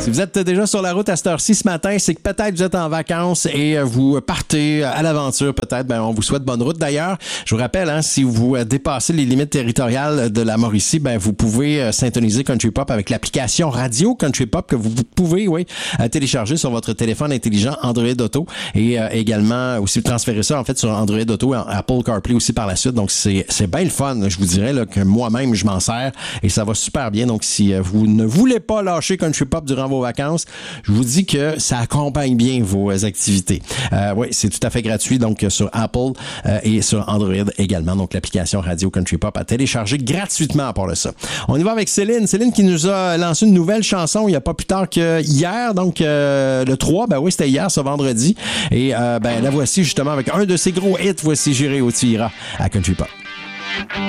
Si vous êtes déjà sur la route à cette heure-ci ce matin, c'est que peut-être vous êtes en vacances et vous partez à l'aventure peut-être. On vous souhaite bonne route. D'ailleurs, je vous rappelle, si vous dépassez les limites territoriales de la Mauricie, vous pouvez syntoniser Country Pop avec l'application Radio Country Pop que vous pouvez télécharger sur votre téléphone intelligent Android Auto et également aussi transférer ça en fait sur Android Auto et Apple CarPlay aussi par la suite. Donc c'est bien le fun. Je vous dirais que moi-même je m'en sers et ça va super bien. Donc si vous ne voulez pas lâcher Country Pop durant vos vacances, je vous dis que ça accompagne bien vos activités. Oui, c'est tout à fait gratuit donc sur Apple et sur Android également. Donc l'application Radio Country Pop à télécharger gratuitement à part de ça. On y va avec Céline. Céline qui nous a lancé une nouvelle chanson il n'y a pas plus tard que hier. Donc le 3, c'était hier, ce vendredi. Et la voici justement avec un de ses gros hits. Voici J'irai où tu iras à Country Pop.